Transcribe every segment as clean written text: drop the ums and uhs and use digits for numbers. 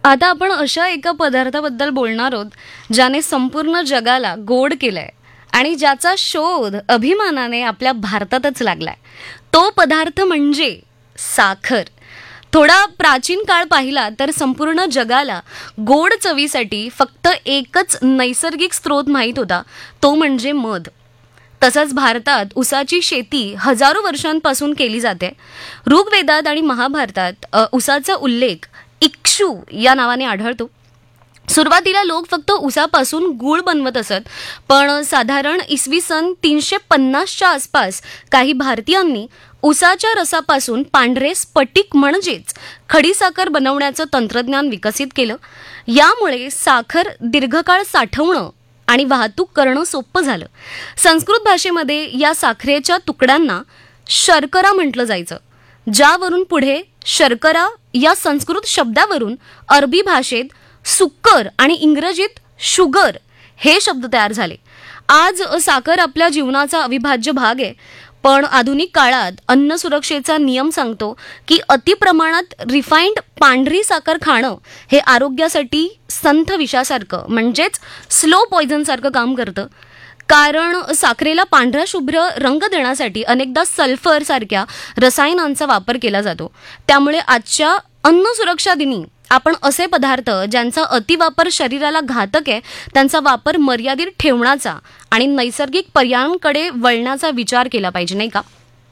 आता आपण अशा एका पदार्थाबद्दल बोलणार आहोत ज्याने संपूर्ण जगाला गोड केलंय आणि ज्याचा शोध अभिमानाने आपल्या भारतातच लागलाय. तो पदार्थ म्हणजे साखर. थोडा प्राचीन काळ पाहिला तर संपूर्ण जगाला गोड चवीसाठी फक्त एकच नैसर्गिक स्रोत माहीत होता, तो म्हणजे मध. तसंच भारतात ऊसाची शेती हजारो वर्षांपासून केली जाते. ऋग्वेदात आणि महाभारतात ऊसाचा उल्लेख इक्षू या नावाने आढळतो. सुरुवातीला लोक फक्त ऊसापासून गूळ बनवत असत, पण साधारण इसवी सन 350च्या आसपास काही भारतीयांनी ऊसाच्या रसापासून पांढरे स्फटिक म्हणजेच खडीसाखर बनवण्याचं तंत्रज्ञान विकसित केलं. यामुळे साखर दीर्घकाळ साठवणं आणि वाहतूक करणं सोपं झालं. संस्कृत भाषेमध्ये या साखरेच्या तुकड्यांना शर्करा म्हटलं जायचं, ज्यावरून पुढे शर्करा या संस्कृत शब्दावरून अरबी भाषेत सुक्कर आणि इंग्रजीत शुगर हे शब्द तयार झाले. आज साखर आपल्या जीवनाचा अविभाज्य भाग आहे, पण आधुनिक काळात अन्न सुरक्षेचा नियम सांगतो की अतिप्रमाणात रिफाइंड पांढरी साखर खाणं हे आरोग्यासाठी संथ विषासारखं म्हणजेच स्लो पॉयझनसारखं काम करतं. कारण साखरेला पांढरा शुभ्र रंग देण्यासाठी अनेकदा सल्फर सारख्या रसायनांचा वापर केला जातो. त्यामुळे आजच्या अन्न सुरक्षा दिनी आपण असे पदार्थ ज्यांचा अतिवापर शरीराला घातक आहे त्यांचा वापर मर्यादित ठेवण्याचा आणि नैसर्गिक पर्यायांकडे वळण्याचा विचार केला पाहिजे, नाही का?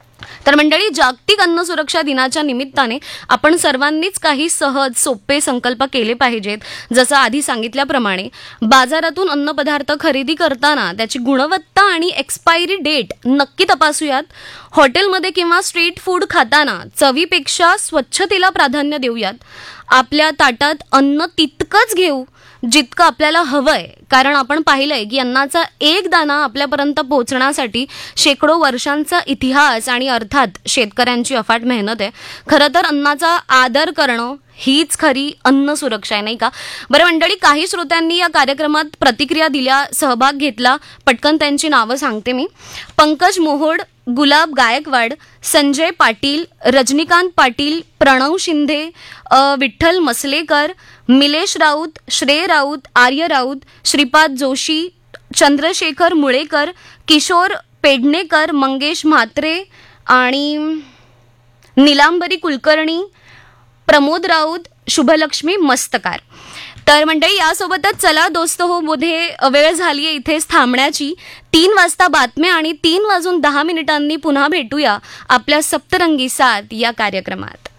तर मंडळी, जागतिक अन्न सुरक्षा दिनाच्या निमित्ताने आपण सर्वांनीच काही सहज सोपे संकल्प केले पाहिजेत. जसं आधी सांगितल्याप्रमाणे बाजारातून अन्नपदार्थ खरेदी करताना त्याची गुणवत्ता आणि एक्सपायरी डेट नक्की तपासूयात. हॉटेलमध्ये किंवा स्ट्रीट फूड खाताना चवीपेक्षा स्वच्छतेला प्राधान्य देऊयात. आपल्या ताटात अन्न तितकंच घेऊ जितकं आपल्याला हवंय, कारण आपण पाहिलंय की अन्नाचा एक दाना आपल्यापर्यंत पोहोचण्यासाठी शेकडो वर्षांचा इतिहास आणि अर्थात शेतकऱ्यांची अफाट मेहनत आहे. खरं तर अन्नाचा आदर करणं हीच खरी अन्न सुरक्षा आहे, नाही का? बरं मंडळी, काही श्रोत्यांनी या कार्यक्रमात प्रतिक्रिया दिल्या, सहभाग घेतला. पटकन त्यांची नावं सांगते मी. पंकज मोहोड, गुलाब गायकवाड, संजय पाटील, रजनीकांत पाटील, प्रणव शिंदे, विठ्ठल मसलेकर, मिलेश राऊत, श्रेय राऊत, आर्य राऊत, श्रीपाद जोशी, चंद्रशेखर मुळेकर, किशोर पेडणेकर, मंगेश म्हात्रे आणि निलांबरी कुलकर्णी, प्रमोद राऊत, शुभलक्ष्मी मस्तकार. तर मंडळी, यासोबतच चला दोस्त हो मध्ये वेळ झाली आहे इथेच थांबण्याची. 3 वाजता बातम्या आणि 3 वाजून 10 मिनिटांनी पुन्हा भेटूया आपल्या सप्तरंगी साथ या कार्यक्रमात.